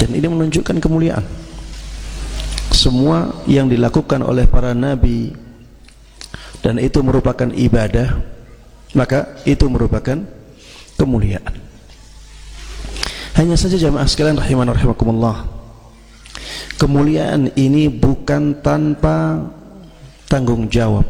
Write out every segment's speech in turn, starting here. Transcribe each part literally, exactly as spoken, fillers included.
Dan ini menunjukkan kemuliaan. Semua yang dilakukan oleh para nabi dan itu merupakan ibadah, maka itu merupakan kemuliaan. Hanya saja jamaah sekalian rahiman rahimakumullah, kemuliaan ini bukan tanpa tanggung jawab.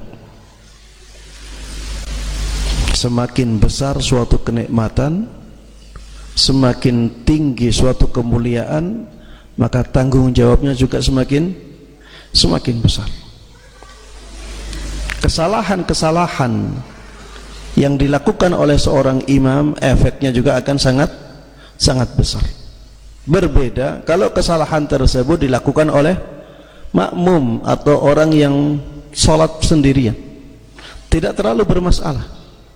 Semakin besar suatu kenikmatan, semakin tinggi suatu kemuliaan, maka tanggung jawabnya juga semakin semakin besar. Kesalahan-kesalahan yang dilakukan oleh seorang imam, efeknya juga akan sangat sangat besar. Berbeda kalau kesalahan tersebut dilakukan oleh makmum atau orang yang sholat sendirian, tidak terlalu bermasalah.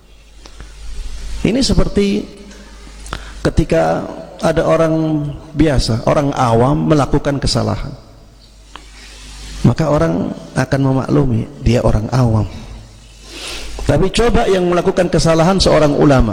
Ini seperti ketika ada orang biasa, orang awam melakukan kesalahan, maka orang akan memaklumi dia orang awam. Tapi coba yang melakukan kesalahan seorang ulama,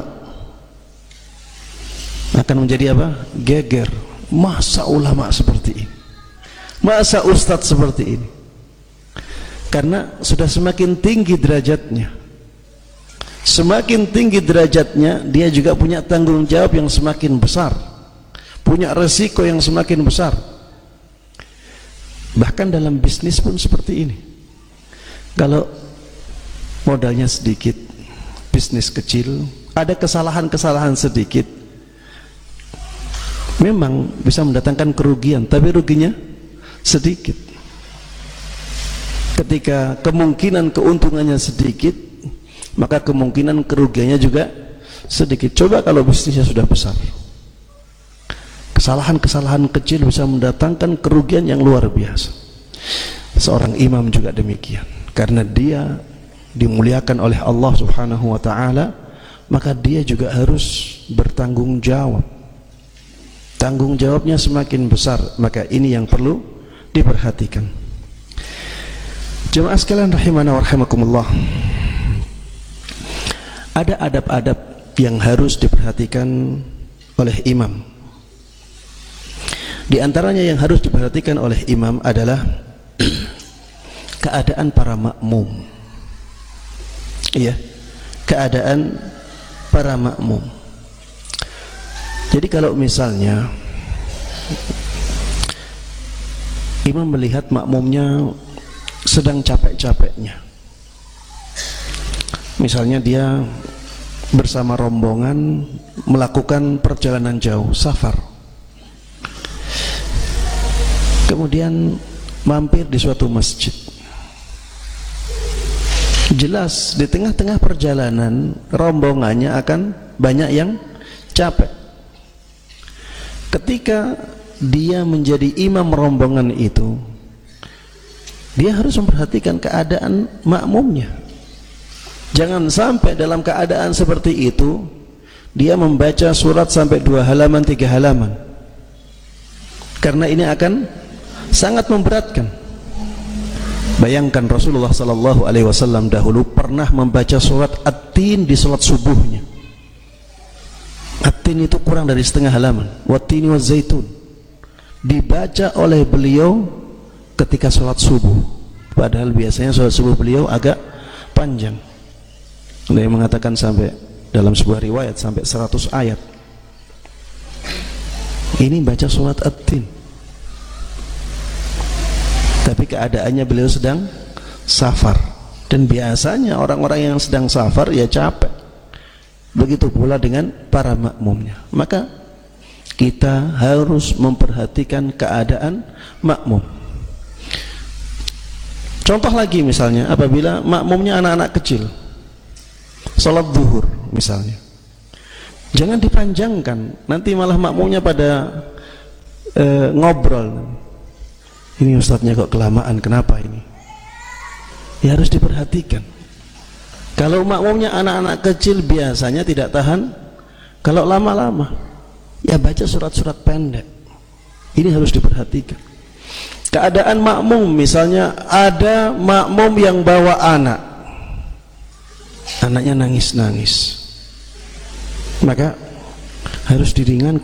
akan menjadi apa? Geger. Masa ulama seperti ini? Masa ustadz seperti ini? Karena sudah semakin tinggi derajatnya. Semakin tinggi derajatnya, dia juga punya tanggung jawab yang semakin besar, punya resiko yang semakin besar. Bahkan dalam bisnis pun seperti ini. Kalau modalnya sedikit, bisnis kecil, ada kesalahan-kesalahan sedikit, memang bisa mendatangkan kerugian, tapi ruginya sedikit. Ketika kemungkinan keuntungannya sedikit, maka kemungkinan kerugiannya juga sedikit. Coba kalau bisnisnya sudah besar, kesalahan-kesalahan kecil bisa mendatangkan kerugian yang luar biasa. Seorang imam juga demikian, karena dia dimuliakan oleh Allah Subhanahu wa ta'ala, maka dia juga harus bertanggung jawab. Tanggung jawabnya semakin besar, maka ini yang perlu diperhatikan. Jemaah sekalian rahimana wa rahimakumullah, ada adab-adab yang harus diperhatikan oleh imam. Di antaranya yang harus diperhatikan oleh imam adalah keadaan para makmum. Iya, keadaan para makmum. Jadi kalau misalnya imam melihat makmumnya sedang capek-capeknya, misalnya dia bersama rombongan melakukan perjalanan jauh, safar, kemudian mampir di suatu masjid. Jelas di tengah-tengah perjalanan rombongannya akan banyak yang capek. Ketika dia menjadi imam rombongan itu, dia harus memperhatikan keadaan makmumnya. Jangan sampai dalam keadaan seperti itu dia membaca surat sampai dua halaman, tiga halaman, karena ini akan sangat memberatkan. Bayangkan Rasulullah sallallahu alaihi wasallam dahulu pernah membaca surat At-Tin di salat subuhnya. At-Tin itu kurang dari setengah halaman. Wat-Tini waz-Zaitun dibaca oleh beliau ketika salat subuh, padahal biasanya salat subuh beliau agak panjang. Ada yang mengatakan sampai dalam sebuah riwayat sampai seratus ayat. Ini baca surat At-Tin, tapi keadaannya beliau sedang safar, dan biasanya orang-orang yang sedang safar ya capek. Begitu pula dengan para makmumnya. Maka kita harus memperhatikan keadaan makmum. Contoh lagi misalnya, apabila makmumnya anak-anak kecil, salat zuhur misalnya, jangan dipanjangkan, nanti malah makmumnya pada e, ngobrol. Ini ustadznya kok kelamaan, kenapa ini? Ya harus diperhatikan. Kalau makmumnya anak-anak kecil biasanya tidak tahan kalau lama-lama, ya baca surat-surat pendek. Ini harus diperhatikan. Keadaan makmum, misalnya ada makmum yang bawa anak, anaknya nangis-nangis, maka harus diringankan.